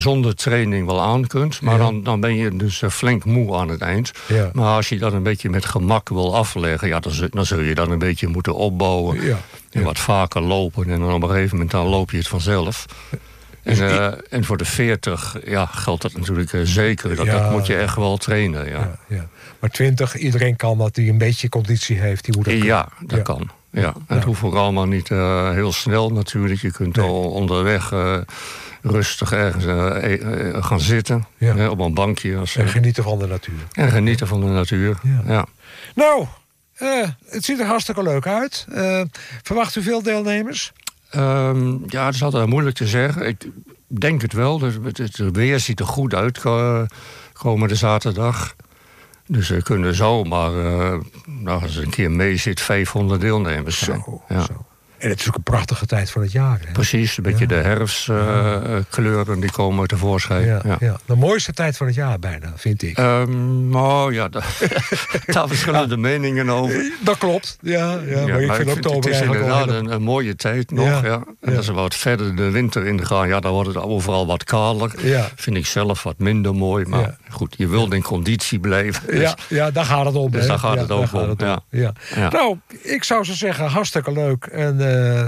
zonder training wel aan kunt. Maar dan ben je dus flink moe aan het eind. Ja. Maar als je dat een beetje met gemak wil afleggen... dan zul je dat een beetje moeten opbouwen. Ja. En wat vaker lopen. En dan op een gegeven moment dan loop je het vanzelf. En voor de 40 geldt dat natuurlijk zeker. Dat moet je echt wel trainen. Ja. Ja. Maar 20, iedereen kan dat die een beetje conditie heeft. Die moet dat dat kan. Ja. En het hoeft ook allemaal niet heel snel natuurlijk. Je kunt al onderweg rustig ergens gaan zitten. Op een bankje. En genieten van de natuur. Ja. Nou, het ziet er hartstikke leuk uit. Verwacht u veel deelnemers? Het is altijd moeilijk te zeggen. Ik denk het wel. Het weer ziet er goed uit komende zaterdag. Dus we kunnen zomaar, als er een keer mee zit, 500 deelnemers zijn. Zo. En het is ook een prachtige tijd van het jaar. Hè? Precies, een beetje de herfstkleuren die komen tevoorschijn. Ja. De mooiste tijd van het jaar bijna, vind ik. Daar verschillen de meningen over. Dat klopt, maar ik vind oktober het is inderdaad wel een mooie tijd nog. En als we wat verder de winter ingaan, dan wordt het overal wat kaler. Vind ik zelf wat minder mooi. Maar goed, je wilt in conditie blijven. Dus, daar gaat het om. Dus daar gaat het ook om. Nou, ik zou zo zeggen, hartstikke leuk. En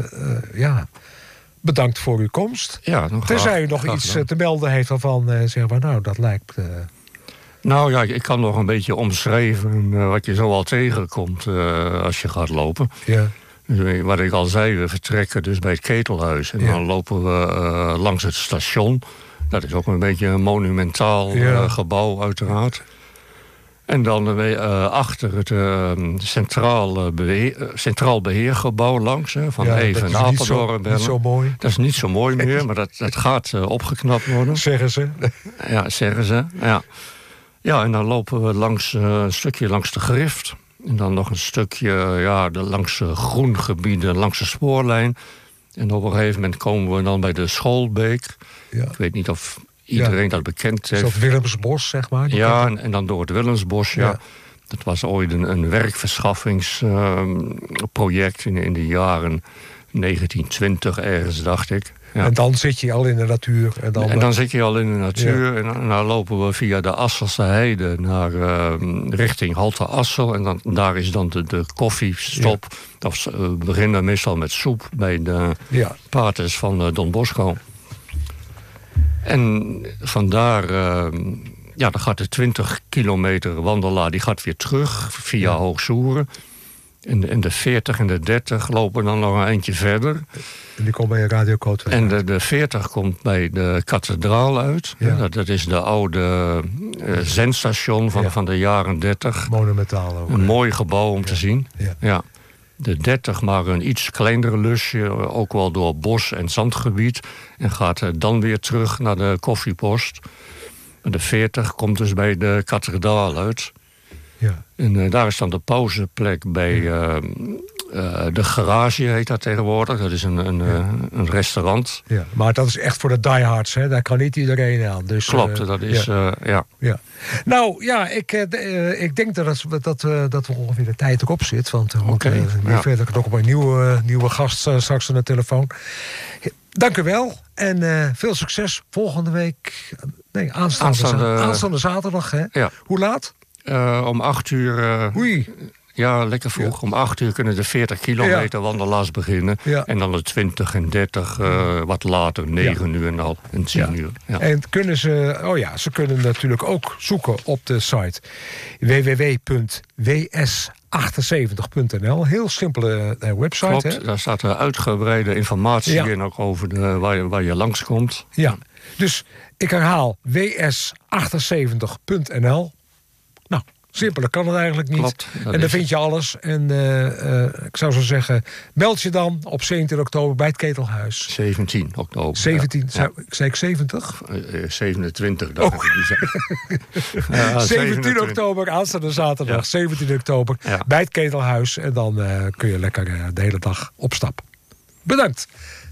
bedankt voor uw komst. Tenzij u nog iets te melden heeft waarvan zeggen we, nou, dat lijkt... ik kan nog een beetje omschrijven wat je zoal tegenkomt als je gaat lopen. Ja. Dus, wat ik al zei, we vertrekken dus bij het Ketelhuis. En dan lopen we langs het station. Dat is ook een beetje een monumentaal gebouw, uiteraard. En dan achter het Centraal Beheergebouw langs, van Even en Apeldoorn. Niet zo mooi. Dat is niet zo mooi meer, maar dat gaat opgeknapt worden. Zeggen ze. Ja, zeggen ze. Ja, en dan lopen we een stukje langs de Grift. En dan nog een stukje langs groengebieden, langs de spoorlijn. En op een gegeven moment komen we dan bij de Schoolbeek. Ja. Ik weet niet of iedereen dat bekend heeft. Is dat Willemsbos, zeg maar? Ja, en dan door het Willemsbos, Dat was ooit een werkverschaffingsproject in de jaren 1920 ergens, dacht ik. Ja. En dan zit je al in de natuur. En dan zit je al in de natuur. En dan lopen we via de Asselse Heide naar richting Halte Assel. En daar is dan de koffiestop. We beginnen meestal met soep bij de paters van Don Bosco. En vandaar, dan gaat de 20 kilometer wandelaar, die gaat weer terug via Hoogsoeren. En de 40 en de 30 lopen dan nog een eindje verder. En die komt bij Radio Kootwijk. En de 40 komt bij de kathedraal uit. Ja. Dat is de oude zendstation van de jaren 30. Monumentaal ook. Een mooi gebouw om te zien. Ja. De 30 maar een iets kleinere lusje, ook wel door bos- en zandgebied. En gaat dan weer terug naar de koffiepost. De 40 komt dus bij de kathedraal uit. Ja. En daar is dan de pauzeplek bij de garage, heet dat tegenwoordig. Dat is een restaurant. Ja, maar dat is echt voor de diehards, hè? Daar kan niet iedereen aan. Dus, klopt, dat is... Nou, ik denk dat we ongeveer de tijd erop zit. Want verder nog op een nieuwe gast straks aan de telefoon. Dank u wel. En veel succes volgende week. Nee, aanstaande zaterdag. Hè? Ja. Hoe laat? Om 8 uur... Oei. Ja, lekker vroeg. Om 8 uur kunnen de 40 kilometer wandelaars beginnen. Ja. En dan de 20 en 30 wat later, 9 uur en 10 uur. Ja. En kunnen ze kunnen natuurlijk ook zoeken op de site www.ws78.nl. Heel simpele website. Klopt, hè? Daar staat uitgebreide informatie in ook over waar je langskomt. Ja, dus ik herhaal ws78.nl. Nou, simpeler kan het eigenlijk niet. Klopt, en dan vind je alles. En ik zou zo zeggen, meld je dan op 17 oktober bij het Ketelhuis. 17 oktober. 17, zei ik 70? 27, dacht ik. 17 oktober, aanstaande zaterdag. 17 oktober, bij het Ketelhuis. En dan kun je lekker de hele dag op stap. Bedankt.